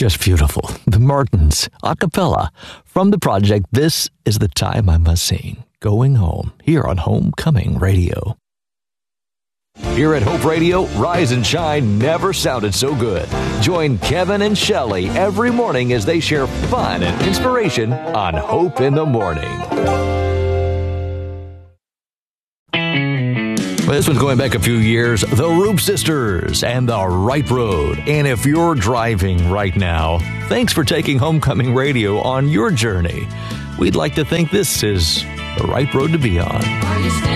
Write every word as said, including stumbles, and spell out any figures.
Just beautiful. The Martins, a cappella, from the project This Is the Time I Must Sing, Going Home, here on Homecoming Radio. Here at Hope Radio, Rise and Shine never sounded so good. Join Kevin and Shelley every morning as they share fun and inspiration on Hope in the Morning. Well, this one's going back a few years. The Roop Sisters and The Right Road. And if you're driving right now, thanks for taking Homecoming Radio on your journey. We'd like to think this is the right road to be on.